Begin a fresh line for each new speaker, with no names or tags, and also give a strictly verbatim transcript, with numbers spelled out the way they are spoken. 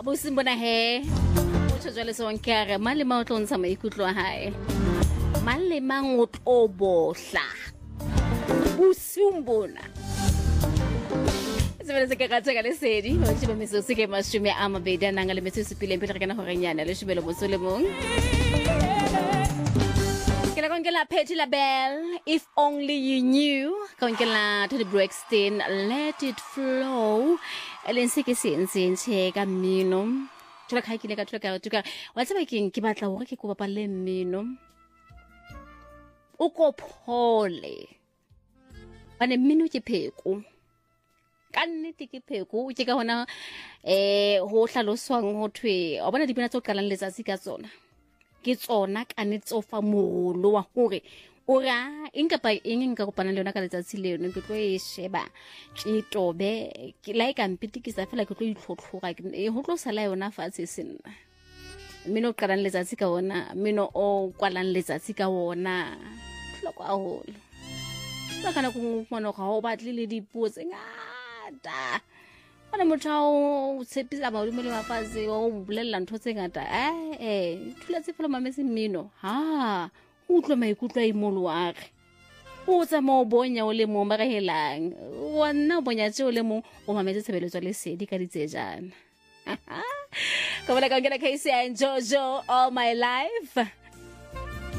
Busimbona he o tshwele sonke a re malema o tlo ntsha maikutlo a hae malema o tlo bohla busimbona Sebele se ka ga tsaka le sedi o tshebe meso se ke mashome a mabedi a nang le metso se pile pele re kana go renyana le shibelo mo solemong Kela konkela Patti LaBelle if only you knew konkela to the Brexton let it flow elense ke sense ntshe ka mmino tla ka kile ka tla ka tuka wa tsaba ke ke batla hore ke go bapa le mmino o ko phole bane mmino ke pheko ka nnete ke pheko ke ka hona eh ho hlaloswang ho thwe o bona dipina tso qalang letsatsi ka tsona ke tsona ka ne tsofa moholo wa hore ora inga pa inga go pana le yona ka letsatsi le yone ke tlo e sheba ke tobe ke like ampitikisa fela ke tlo itlhotlhoga e ho tlo sala yona fatshe senna mino qalang letsatsi ka wona mino o kwalang letsatsi ka wona hloko a holo ba kana go mona ga ho batle le dipuo tse ngata Ana motho o tshepisa ba dumele mafatshe o bolella ntho tse ngata eh eh thula tse fela mamese mmino ha o tlo maikutlo a imolo wa re o tsa mo bonya o le mo ba re helang wa nna bonya tse o le mo o mametse tshebeletso le sedi ka ditsejana ka bona ka ngena case ya Jojo all my life